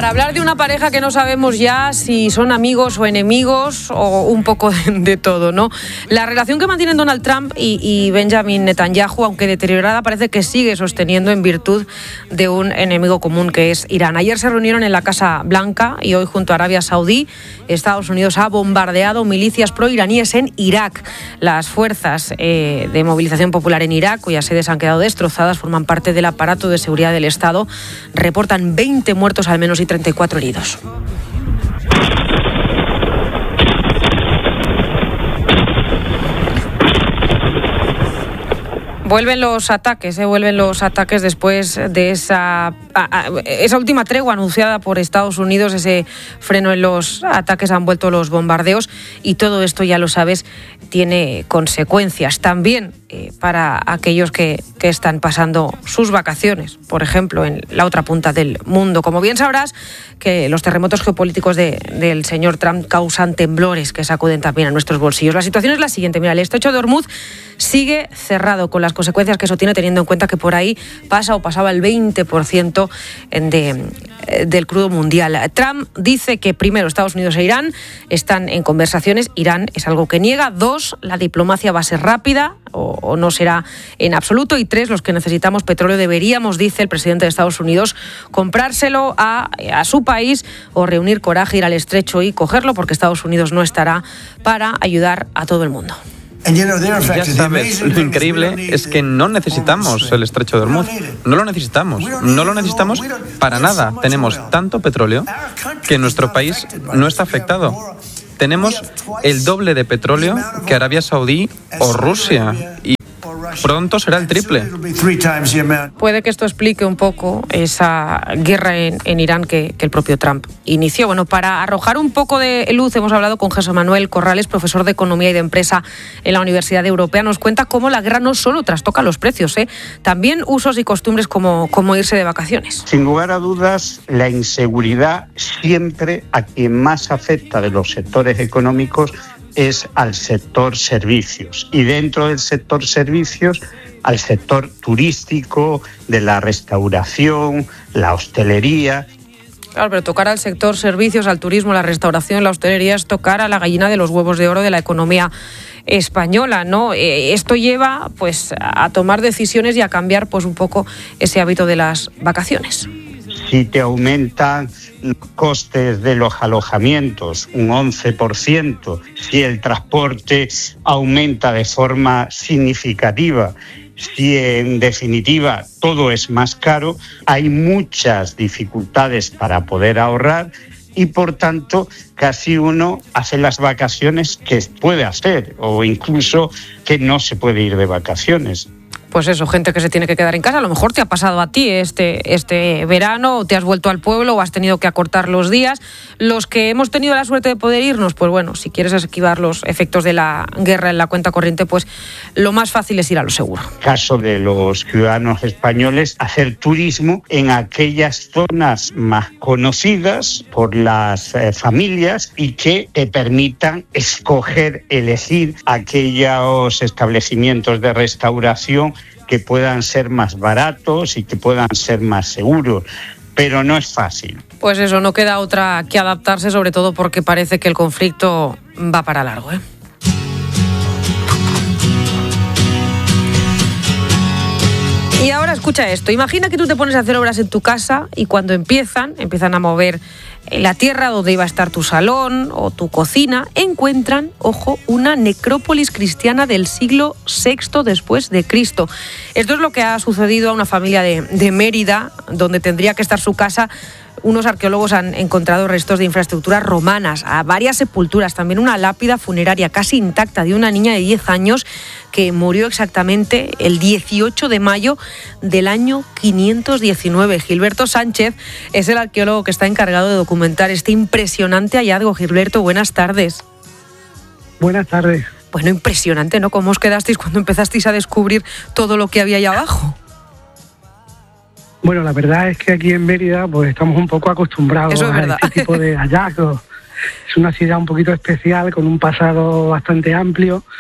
Para hablar de una pareja que no sabemos ya si son amigos o enemigos o un poco de todo, ¿no? La relación que mantienen Donald Trump y Benjamin Netanyahu, aunque deteriorada, parece que sigue sosteniendo en virtud de un enemigo común que es Irán. Ayer se reunieron en la Casa Blanca y hoy, junto a Arabia Saudí, Estados Unidos ha bombardeado milicias proiraníes en Irak. Las fuerzas de movilización popular en Irak, cuyas sedes han quedado destrozadas, forman parte del aparato de seguridad del Estado. Reportan 20 muertos al menos y 34 heridos. Vuelven los ataques después de esa última tregua anunciada por Estados Unidos, ese freno en los ataques, han vuelto los bombardeos y todo esto, ya lo sabes, tiene consecuencias también para aquellos que están pasando sus vacaciones, por ejemplo, en la otra punta del mundo. Como bien sabrás, que los terremotos geopolíticos del señor Trump causan temblores que sacuden también a nuestros bolsillos. La situación es la siguiente. Mira, el estrecho de Hormuz sigue cerrado, con las consecuencias que eso tiene, teniendo en cuenta que por ahí pasaba el 20% del crudo mundial. Trump dice que, primero, Estados Unidos e Irán están en conversaciones. Irán es algo que niega. 2, la diplomacia va a ser rápida o no será en absoluto. Y 3, los que necesitamos petróleo deberíamos, dice el presidente de Estados Unidos, comprárselo a su país o reunir coraje, ir al estrecho y cogerlo, porque Estados Unidos no estará para ayudar a todo el mundo. Ya sabes, lo increíble es que no necesitamos el estrecho de Hormuz. No lo necesitamos para nada. Tenemos tanto petróleo que nuestro país no está afectado. Tenemos el doble de petróleo que Arabia Saudí o Rusia. Y pronto será el triple. Puede que esto explique un poco esa guerra en Irán que el propio Trump inició. Bueno, para arrojar un poco de luz hemos hablado con José Manuel Corrales, profesor de Economía y de Empresa en la Universidad Europea. Nos cuenta cómo la guerra no solo trastoca los precios, también usos y costumbres como irse de vacaciones. Sin lugar a dudas, la inseguridad siempre a quien más afecta de los sectores económicos es al sector servicios, y dentro del sector servicios al sector turístico, de la restauración, la hostelería. Claro, pero tocar al sector servicios, al turismo, la restauración, la hostelería es tocar a la gallina de los huevos de oro de la economía española, ¿no? Esto lleva pues a tomar decisiones y a cambiar pues un poco ese hábito de las vacaciones. Si te aumentan los costes de los alojamientos un 11%, si el transporte aumenta de forma significativa, si en definitiva todo es más caro, hay muchas dificultades para poder ahorrar y por tanto casi uno hace las vacaciones que puede hacer o incluso que no se puede ir de vacaciones. Pues eso, gente que se tiene que quedar en casa. A lo mejor te ha pasado a ti este verano, o te has vuelto al pueblo o has tenido que acortar los días. Los que hemos tenido la suerte de poder irnos, pues bueno, si quieres esquivar los efectos de la guerra en la cuenta corriente, pues lo más fácil es ir a lo seguro. Caso de los ciudadanos españoles, hacer turismo en aquellas zonas más conocidas por las familias y que te permitan elegir aquellos establecimientos de restauración que puedan ser más baratos y que puedan ser más seguros, pero no es fácil. Pues eso, no queda otra que adaptarse, sobre todo porque parece que el conflicto va para largo, Y ahora escucha esto, imagina que tú te pones a hacer obras en tu casa y cuando empiezan a mover la tierra donde iba a estar tu salón o tu cocina, encuentran, ojo, una necrópolis cristiana del siglo VI después de Cristo. Esto es lo que ha sucedido a una familia de Mérida, donde tendría que estar su casa. Unos arqueólogos han encontrado restos de infraestructuras romanas, a varias sepulturas, también una lápida funeraria casi intacta de una niña de 10 años que murió exactamente el 18 de mayo del año 519. Gilberto Sánchez es el arqueólogo que está encargado de documentar este impresionante hallazgo. Gilberto, buenas tardes. Buenas tardes. Bueno, impresionante, ¿no? ¿Cómo os quedasteis cuando empezasteis a descubrir todo lo que había allá abajo? Bueno, la verdad es que aquí en Mérida pues estamos un poco acostumbrados a este tipo de hallazgos. Es una ciudad un poquito especial, con un pasado bastante amplio,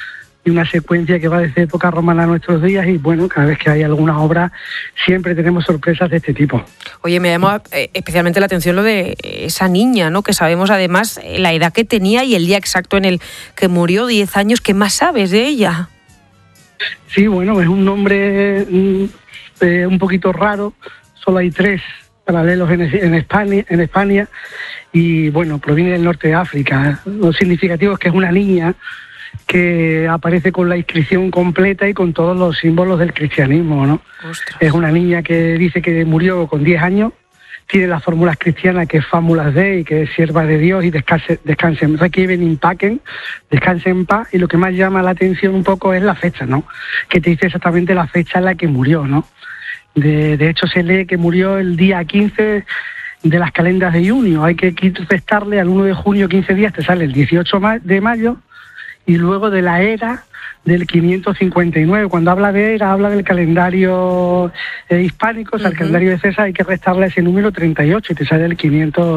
y una secuencia que va desde época romana a nuestros días, y bueno, cada vez que hay alguna obra siempre tenemos sorpresas de este tipo. Oye, me llamó especialmente la atención lo de esa niña, ¿no? Que sabemos además la edad que tenía y el día exacto en el que murió, 10 años. ¿Qué más sabes de ella? Sí, bueno, es un nombre un poquito raro, solo hay 3 paralelos en España, y bueno, proviene del norte de África. Lo significativo es que es una niña que aparece con la inscripción completa y con todos los símbolos del cristianismo, ¿no? Ostras. Es una niña que dice que murió con 10 años, tiene las fórmulas cristianas, que es Fámulas Dei, que es sierva de Dios, y descansen, requieren impaquen, descanse en paz. Y lo que más llama la atención un poco es la fecha, ¿no? Que te dice exactamente la fecha en la que murió, ¿no? De hecho, se lee que murió el día 15 de las calendas de junio. Hay que restarle al 1 de junio 15 días, te sale el 18 de mayo, y luego de la era del 559. Cuando habla de era, habla del calendario hispánico, o sea, el calendario de César, hay que restarle ese número 38 y te sale el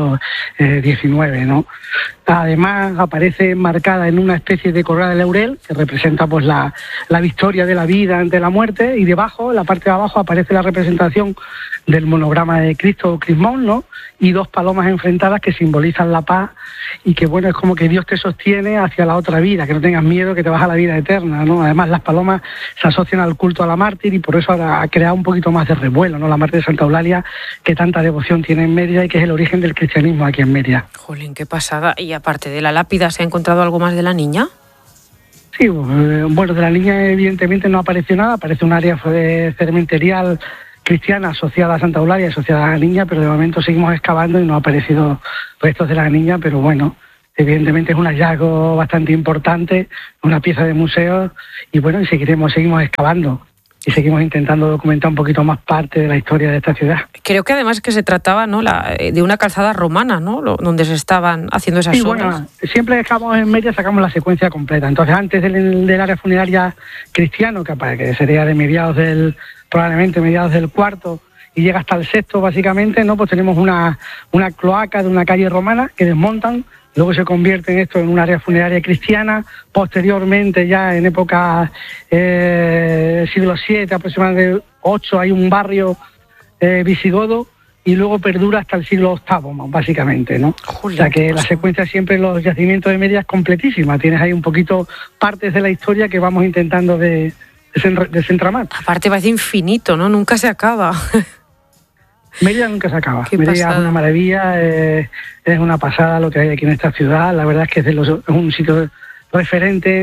519, ¿no? Además, aparece marcada en una especie de corona de laurel, que representa pues la victoria de la vida ante la muerte, y debajo, en la parte de abajo, aparece la representación del monograma de Cristo o Crismón, ¿no? Y 2 palomas enfrentadas que simbolizan la paz, y que bueno, es como que Dios te sostiene hacia la otra vida, que no tengas miedo, que te vas a la vida eterna, ¿no? Además, las palomas se asocian al culto a la mártir, y por eso ha creado un poquito más de revuelo, ¿no? La mártir de Santa Eulalia, que tanta devoción tiene en Mérida y que es el origen del cristianismo aquí en Mérida. Jolín, qué pasada. Y aparte de la lápida, ¿se ha encontrado algo más de la niña? Sí, bueno, de la niña evidentemente no apareció nada, aparece un área cementerial cristiana asociada a Santa Eulalia, asociada a la niña, pero de momento seguimos excavando y no ha aparecido restos de la niña, pero bueno, evidentemente es un hallazgo bastante importante, una pieza de museo, y bueno, y seguimos excavando y seguimos intentando documentar un poquito más parte de la historia de esta ciudad. Creo que además que se trataba, ¿no?, de una calzada romana, ¿no?, donde se estaban haciendo esas obras. Bueno, siempre dejamos en media, sacamos la secuencia completa. Entonces, antes del área funeraria cristiano, que sería de probablemente mediados del IV, y llega hasta el VI, básicamente, ¿no?, pues tenemos una cloaca de una calle romana que desmontan. Luego se convierte en esto en un área funeraria cristiana. Posteriormente, ya en época siglo VII, aproximadamente 8, hay un barrio visigodo, y luego perdura hasta el siglo VIII, básicamente, ¿no? O sea que la secuencia siempre en los yacimientos de Mérida es completísima. Tienes ahí un poquito partes de la historia que vamos intentando desentramar. Aparte parece infinito, ¿no? Nunca se acaba. Mérida nunca se acaba. Mérida es una maravilla, es una pasada lo que hay aquí en esta ciudad. La verdad es que es un sitio referente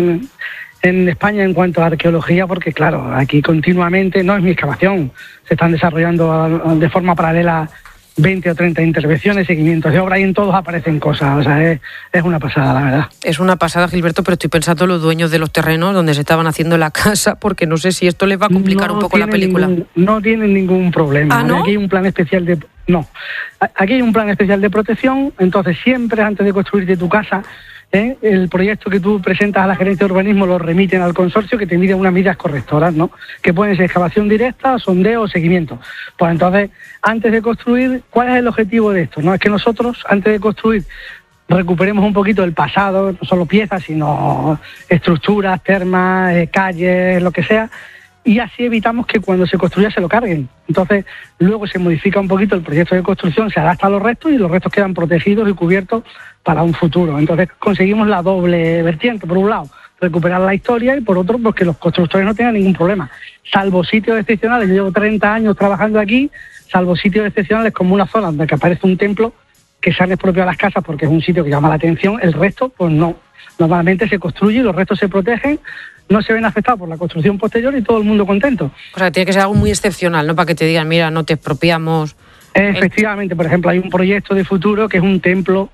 en España en cuanto a arqueología, porque claro, aquí continuamente, no es mi excavación, se están desarrollando de forma paralela 20 o 30 intervenciones, seguimientos de obra, y en todos aparecen cosas. O sea, es una pasada, la verdad. Es una pasada, Gilberto, pero estoy pensando en los dueños de los terrenos donde se estaban haciendo la casa, porque no sé si esto les va a complicar un poco la película. No tienen ningún problema. ¿Ah, no? Aquí hay un plan especial aquí hay un plan especial de protección. Entonces, siempre antes de construirte tu casa, el proyecto que tú presentas a la gerencia de urbanismo lo remiten al consorcio, que te mide unas medidas correctoras, ¿no?, que pueden ser excavación directa, sondeo o seguimiento. Pues entonces, antes de construir, ¿cuál es el objetivo de esto? No es que nosotros, antes de construir, recuperemos un poquito del pasado, no solo piezas, sino estructuras, termas, calles, lo que sea, y así evitamos que cuando se construya se lo carguen. Entonces, luego se modifica un poquito el proyecto de construcción, se adapta a los restos, y los restos quedan protegidos y cubiertos para un futuro. Entonces, conseguimos la doble vertiente. Por un lado, recuperar la historia, y por otro, pues que los constructores no tengan ningún problema. Salvo sitios excepcionales, yo llevo 30 años trabajando aquí, salvo sitios excepcionales como una zona donde aparece un templo que sale propio a las casas porque es un sitio que llama la atención, el resto, pues no. Normalmente se construye y los restos se protegen, no se ven afectados por la construcción posterior, y todo el mundo contento. O sea, tiene que ser algo muy excepcional, ¿no?, para que te digan, mira, no te expropiamos. Efectivamente, por ejemplo, hay un proyecto de futuro que es un templo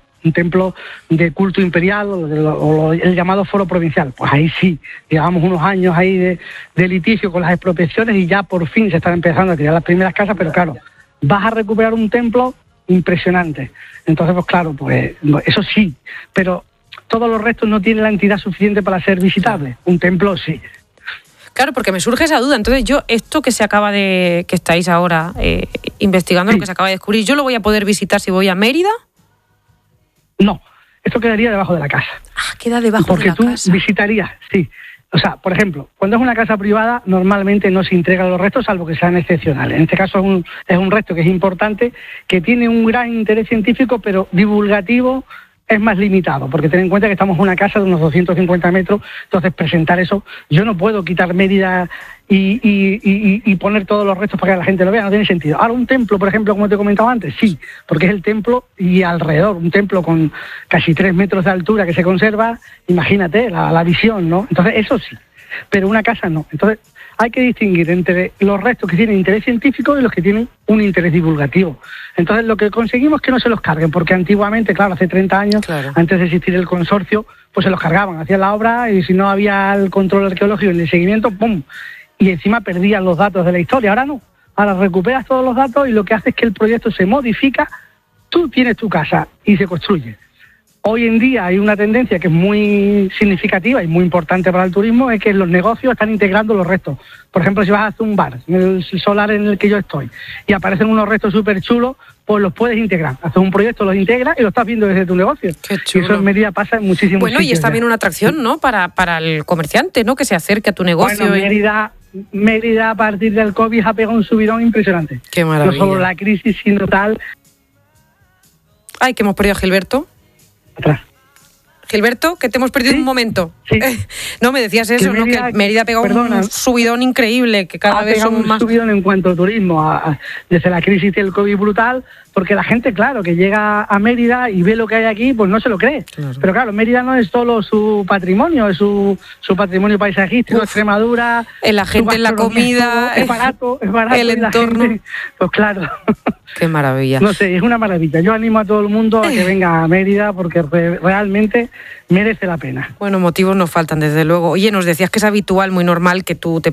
de culto imperial, o el llamado foro provincial. Pues ahí sí, llevamos unos años ahí de litigio con las expropiaciones, y ya por fin se están empezando a tirar las primeras casas, pero claro, vas a recuperar un templo impresionante. Entonces, pues claro, pues eso sí, pero todos los restos no tienen la entidad suficiente para ser visitables. Un templo sí. Claro, porque me surge esa duda. Entonces, esto que estáis ahora investigando, sí, lo que se acaba de descubrir, ¿yo lo voy a poder visitar si voy a Mérida? No, esto quedaría debajo de la casa. Ah, queda debajo de la casa. Porque tú visitarías, sí, O sea, por ejemplo, cuando es una casa privada, normalmente no se entregan los restos, salvo que sean excepcionales. En este caso es un resto que es importante, que tiene un gran interés científico, pero divulgativo es más limitado, porque ten en cuenta que estamos en una casa de unos 250 metros, entonces presentar eso, yo no puedo quitar Mérida y poner todos los restos para que la gente lo vea, no tiene sentido. Ahora un templo, por ejemplo, como te he comentado antes, sí, porque es el templo y alrededor, un templo con casi 3 metros de altura que se conserva, imagínate la visión, ¿no? Entonces eso sí, pero una casa no. Entonces hay que distinguir entre los restos que tienen interés científico y los que tienen un interés divulgativo. Entonces lo que conseguimos es que no se los carguen, porque antiguamente, claro, hace 30 años, antes de existir el consorcio, pues se los cargaban, hacían la obra y si no había el control arqueológico y el seguimiento, ¡pum!, y encima perdían los datos de la historia. Ahora no, ahora recuperas todos los datos y lo que hace es que el proyecto se modifica, tú tienes tu casa y se construye. Hoy en día hay una tendencia que es muy significativa y muy importante para el turismo, es que los negocios están integrando los restos. Por ejemplo, si vas a hacer un bar, en el solar en el que yo estoy, y aparecen unos restos súper chulos, pues los puedes integrar. Haces un proyecto, los integras y lo estás viendo desde tu negocio. Qué chulo. Y eso en Mérida pasa en muchísimos sitios. Bueno, y es también una atracción, ¿no?, para el comerciante, ¿no?, que se acerque a tu negocio. Bueno, Mérida a partir del COVID ha pegado un subidón impresionante. Qué maravilla. No solo la crisis, sino tal. Ay, que hemos perdido a Gilberto. Atrás. Gilberto, que te hemos perdido un momento. Sí. No, me decías eso, ¿no?, que Mérida ha pegado un subidón increíble, que cada vez son más... Ha subidón en cuanto a turismo, desde la crisis del COVID brutal, porque la gente, claro, que llega a Mérida y ve lo que hay aquí, pues no se lo cree. Claro. Pero claro, Mérida no es solo su patrimonio, es su patrimonio paisajístico, Extremadura... La gente, en la comida... Es barato, el entorno... Gente, pues claro... Qué maravilla. No sé, es una maravilla. Yo animo a todo el mundo a que venga a Mérida porque realmente merece la pena. Bueno, motivos nos faltan, desde luego. Oye, nos decías que es habitual, muy normal, que tú te